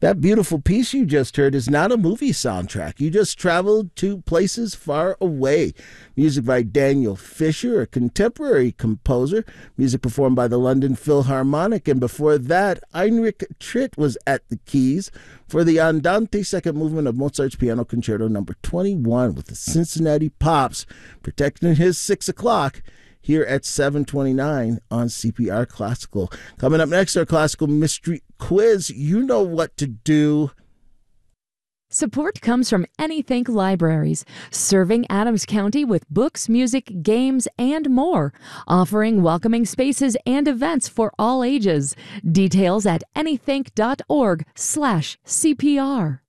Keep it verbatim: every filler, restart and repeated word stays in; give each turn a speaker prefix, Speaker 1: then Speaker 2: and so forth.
Speaker 1: That beautiful piece you just heard is not a movie soundtrack. You just traveled to places far away. Music by Daniel Fisher, a contemporary composer. Music performed by the London Philharmonic. And before that, Heinrich Tritt was at the keys for the Andante second movement of Mozart's Piano Concerto number twenty-one with the Cincinnati Pops protecting his six o'clock here at seven twenty-nine on C P R Classical. Coming up next, our Classical Mystery Quiz. You know what to do.
Speaker 2: Support comes from Anythink Libraries, serving Adams County with books, music, games, and more, offering welcoming spaces and events for all ages. Details at anythink dot org slash C P R.